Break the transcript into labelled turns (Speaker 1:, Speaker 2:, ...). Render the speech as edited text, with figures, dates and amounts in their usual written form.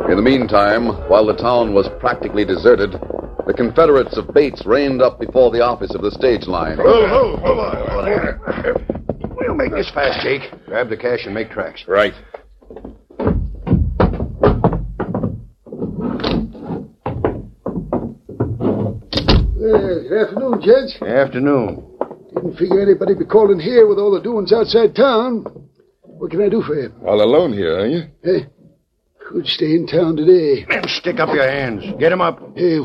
Speaker 1: In the meantime, while the town was practically deserted, the Confederates of Bates reined up before the office of the stage line.
Speaker 2: Hold on. We'll make this fast, Jake. Grab the cash and make tracks.
Speaker 3: Right.
Speaker 4: Good afternoon, Judge.
Speaker 2: Afternoon.
Speaker 4: Didn't figure anybody'd be calling here with all the doings outside town. What can I do for you?
Speaker 3: All alone here, are you?
Speaker 4: Hey, could stay in town today.
Speaker 2: Men, stick up your hands. Get him up.
Speaker 4: Hey,